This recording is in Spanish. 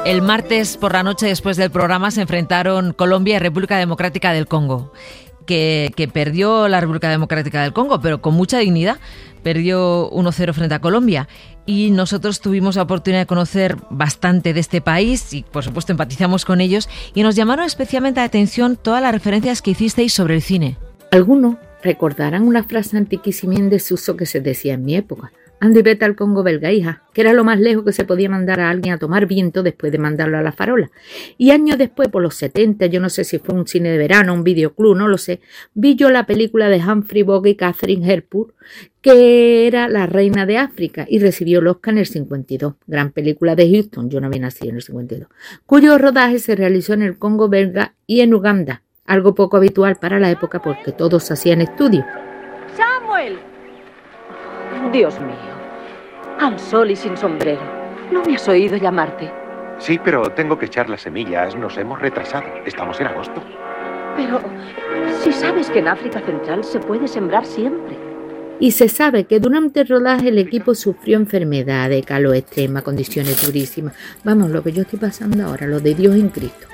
El martes por la noche, después del programa, se enfrentaron Colombia y República Democrática del Congo, que perdió la República Democrática del Congo, pero con mucha dignidad. Perdió 1-0 frente a Colombia. Y nosotros tuvimos la oportunidad de conocer bastante de este país y, por supuesto, empatizamos con ellos. Y nos llamaron especialmente la atención todas las referencias que hicisteis sobre el cine. Algunos recordarán una frase antiquísima y en desuso que se decía en mi época. Anda y vete al Congo belga, hija, que era lo más lejos que se podía mandar a alguien a tomar viento después de mandarlo a la farola. Y años después, por los 70, yo no sé si fue un cine de verano, un videoclub, no lo sé, vi yo la película de Humphrey Bogart y Catherine Hepburn, que era La Reina de África, y recibió el Oscar en el 52, gran película de Houston, yo no había nacido en el 52, cuyo rodaje se realizó en el Congo belga y en Uganda, algo poco habitual para la época porque todos hacían estudios. ¡Samuel! Dios mío, al sol y sin sombrero. ¿No me has oído llamarte? Sí, pero tengo que echar las semillas. Nos hemos retrasado. Estamos en agosto. Pero si sabes que en África Central se puede sembrar siempre. Y se sabe que durante el rodaje el equipo sufrió enfermedades, calor extrema, condiciones durísimas. Vamos, lo que yo estoy pasando ahora, lo de Dios en Cristo.